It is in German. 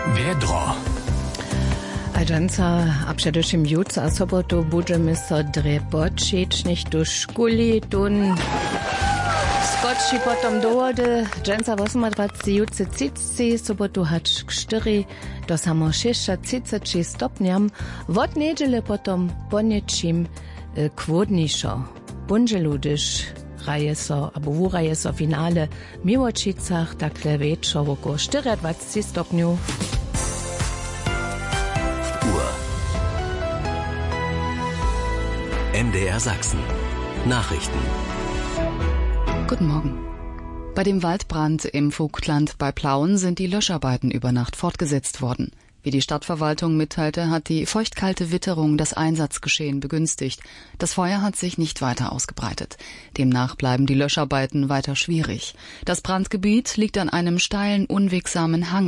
Vedro. Agenca a především jutro a sobotu budeme se drepočiť, než do školy, skoči potom do vody, dženca 28, jutce 30, sobotu hač k 4, do samo 36 stopňam, od nedele potom ponečím kvodnišo. Bunželu, když hraje so, abo vuraje so finále v Miłočicach, takhle večer okolo 24 stopňů. MDR Sachsen. Nachrichten. Guten Morgen. Bei dem Waldbrand im Vogtland bei Plauen sind die Löscharbeiten über Nacht fortgesetzt worden. Wie die Stadtverwaltung mitteilte, hat die feuchtkalte Witterung das Einsatzgeschehen begünstigt. Das Feuer hat sich nicht weiter ausgebreitet. Demnach bleiben die Löscharbeiten weiter schwierig. Das Brandgebiet liegt an einem steilen, unwegsamen Hang